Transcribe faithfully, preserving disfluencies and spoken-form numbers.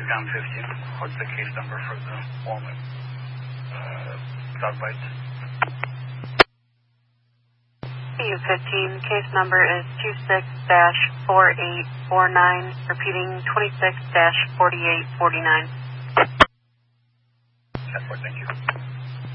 Gum fifteen. What's the case number for the walnut uh, dog bite? C U fifteen, case number is two six dash four eight four nine, repeating twenty-six dash forty-eight forty-nine. That's what, thank you.